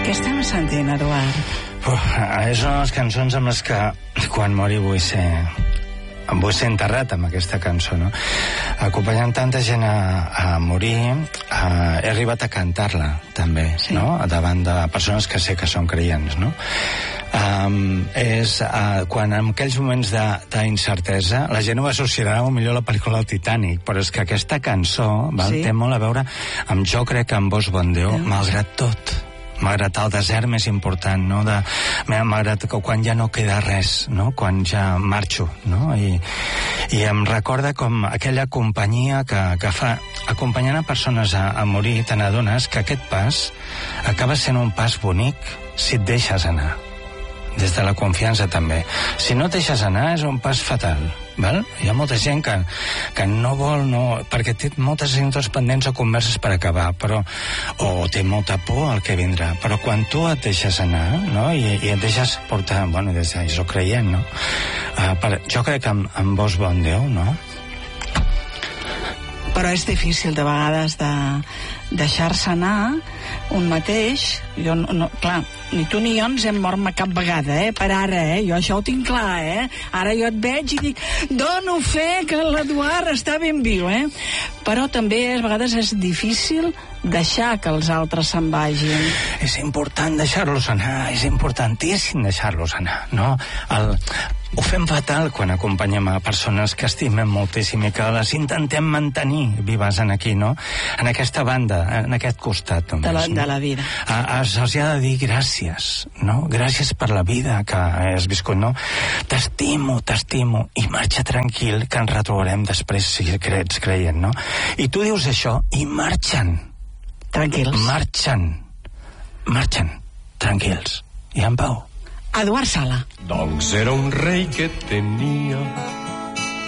Què estem sentint, Eduard? És una de les cançons amb les que quan mori vull ser enterrat amb aquesta cançó, no? Acompanyant tanta gent a morir, he arribat a cantar-la també, sí, no? Davant de persones que sé que són creients, no? És quan en aquells moments d'incertesa la gent ho associarà millor a la pel·lícula del Titanic, però és que aquesta cançó té molt a veure amb Jo crec en vos, bon Déu, malgrat tot, malgrat el desert més important, no? Malgrat que quan ja no queda res, no? Quan ja marxo, no? I em recorda com aquella companyia que fa, acompanyant a persones a morir, te n'adones que aquest pas acaba sent un pas bonic si et deixes anar, des de la confiança també. Si no et deixes anar és un pas fatal, val? Hi ha molta gent que no vol, perquè té moltes assignacions pendents o converses per acabar, o té molta por al que vindrà, però quan tu et deixes anar, no? I et deixes portar, bueno, des de jo creient, no? Jo crec en vos, bon Déu, no? Però és difícil de vegades de deixar-se anar un mateix. Jo clar, ni tu ni jo ens hem mort cap vegada, per ara, jo això ho tinc clar, ara jo et veig i dic, dono fe que l'Eduard està ben viu, però també a vegades és difícil deixar que els altres se'n vagin. És important deixar-los anar, és importantíssim deixar-los anar, no? Ho fem fatal quan acompanyem a persones que estimem moltíssim i que les intentem mantenir vives aquí, no? En aquesta banda, en aquest costat. Només, de la vida. Se'ls ha de dir gràcies, no? Gràcies per la vida que has viscut, no? T'estimo, i marxa tranquil, que ens retrobarem després si ets creient, no? I tu dius això i marxen. Tranquils. Marxen, tranquils i en pau. Eduard Sala. Doncs era un rei que tenia